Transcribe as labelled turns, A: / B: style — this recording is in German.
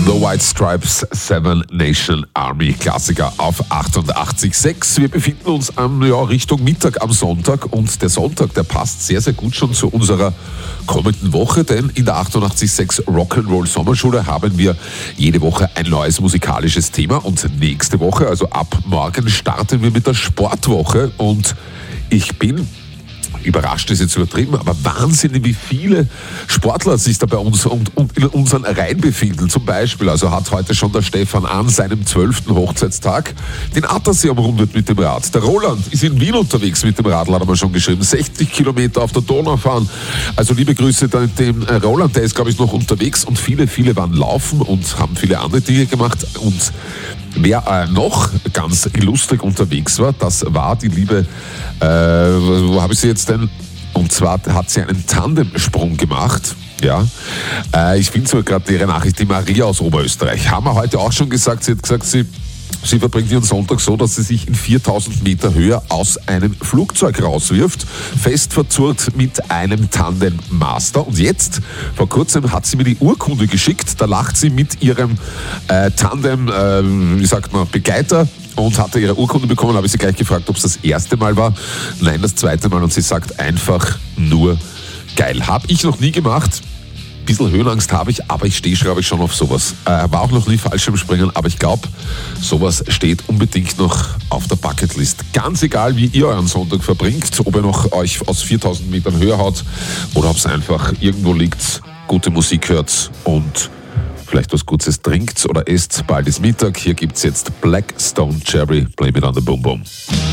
A: The White Stripes, Seven Nation Army, Klassiker auf 88.6. Wir befinden uns Richtung Mittag am Sonntag und der Sonntag, der passt sehr, sehr gut schon zu unserer kommenden Woche, denn in der 88.6 Rock'n'Roll Sommerschule haben wir jede Woche ein neues musikalisches Thema und nächste Woche, also ab morgen, starten wir mit der Sportwoche und ich bin überrascht ist jetzt übertrieben, aber wahnsinnig, wie viele Sportler sich da bei uns und in unseren Reihen befinden. Zum Beispiel, also hat heute schon der Stefan an seinem 12. Hochzeitstag den Attersee umrundet mit dem Rad. Der Roland ist in Wien unterwegs mit dem Radl, hat er mal schon geschrieben. 60 Kilometer auf der Donau fahren. Also liebe Grüße dem Roland, der ist, glaube ich, noch unterwegs und viele waren laufen und haben viele andere Dinge gemacht. Und wer noch ganz illustrig unterwegs war, das war die liebe, wo habe ich sie jetzt denn? Und zwar hat sie einen Tandemsprung gemacht. Ja, ich finde so gerade ihre Nachricht, die Maria aus Oberösterreich. Haben wir heute auch schon gesagt, sie hat gesagt, sie verbringt ihren Sonntag so, dass sie sich in 4000 Meter Höhe aus einem Flugzeug rauswirft, fest verzurrt mit einem Tandem-Master. Und jetzt, vor kurzem, hat sie mir die Urkunde geschickt. Da lacht sie mit ihrem Begleiter und hatte ihre Urkunde bekommen. Habe ich sie gleich gefragt, ob es das erste Mal war. Nein, das zweite Mal. Und sie sagt einfach nur geil. Habe ich noch nie gemacht. Ein bisschen Höhenangst habe ich, aber ich stehe, glaube ich, schon auf sowas. War auch noch nie Fallschirmspringen, aber ich glaube, sowas steht unbedingt noch auf der Bucketlist. Ganz egal, wie ihr euren Sonntag verbringt, ob ihr noch euch aus 4000 Metern Höhe haut oder ob es einfach irgendwo liegt, gute Musik hört und vielleicht was Gutes trinkt oder esst. Bald ist Mittag. Hier gibt es jetzt Black Stone Cherry, Blame It on the Boom Boom.